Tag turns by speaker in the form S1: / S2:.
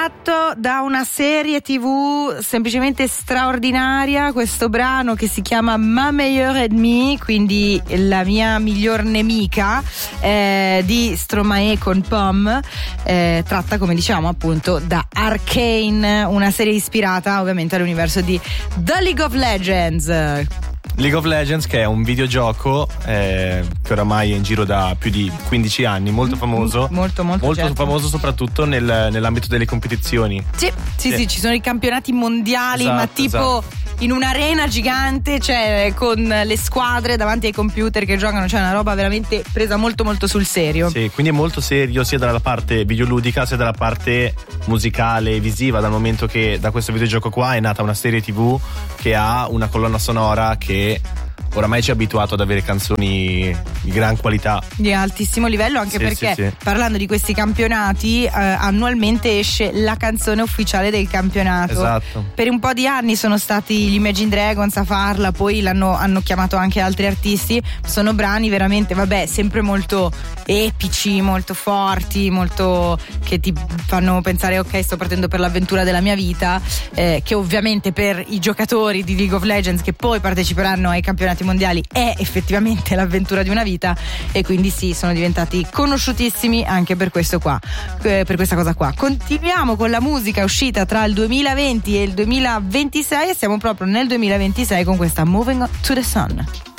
S1: Da una serie TV semplicemente straordinaria, questo brano che si chiama Ma meilleure ennemie, quindi la mia miglior nemica, di Stromae con Pomme, tratta, come diciamo, appunto da Arcane, una serie ispirata ovviamente all'universo di The League of Legends.
S2: League of Legends, che è un videogioco che oramai è in giro da più di 15 anni, molto famoso,
S1: molto certo.
S2: Famoso soprattutto nell'ambito delle competizioni.
S1: Sì, ci sono i campionati mondiali, esatto, ma tipo in un'arena gigante, cioè con le squadre davanti ai computer che giocano, cioè una roba veramente presa molto molto sul serio.
S2: Sì, quindi è molto serio sia dalla parte videoludica sia dalla parte musicale e visiva, dal momento che da questo videogioco qua è nata una serie TV che ha una colonna sonora che oramai ci è abituato ad avere canzoni di gran qualità,
S1: di altissimo livello, anche perché parlando di questi campionati, annualmente esce la canzone ufficiale del campionato.
S2: Esatto.
S1: Per un po' di anni sono stati gli Imagine Dragons a farla, poi hanno chiamato anche altri artisti. Sono brani veramente, sempre molto epici, molto forti, molto che ti fanno pensare ok, sto partendo per l'avventura della mia vita, che ovviamente per i giocatori di League of Legends che poi parteciperanno ai campionati mondiali è effettivamente l'avventura di una vita, e quindi sì, sono diventati conosciutissimi anche per questo qua, per questa cosa qua. Continuiamo con la musica uscita tra il 2020 e il 2026 e siamo proprio nel 2026 con questa Moving to the Sun.